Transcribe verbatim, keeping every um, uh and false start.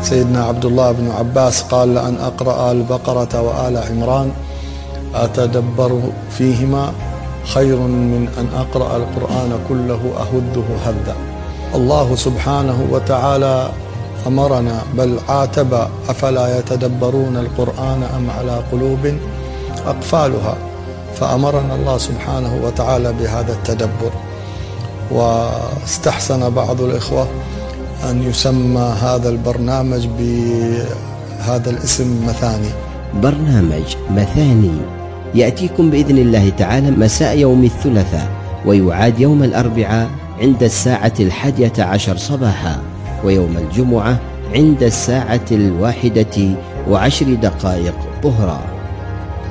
سيدنا عبد الله بن عباس قال: لأن أقرأ البقرة وآل عمران أتدبر فيهما خير من أن أقرأ القرآن كله أهده هدا. الله سبحانه وتعالى أمرنا بل عاتب: أفلا يتدبرون القرآن أم على قلوب أقفالها. فأمرنا الله سبحانه وتعالى بهذا التدبر. واستحسن بعض الإخوة أن يسمى هذا البرنامج بهذا الاسم: مثاني. برنامج مثاني يأتيكم بإذن الله تعالى مساء يوم الثلاثاء، ويعاد يوم الأربعاء عند الساعة الحادية عشر صباحا، ويوم الجمعة عند الساعة الواحدة وعشر دقائق ظهرا.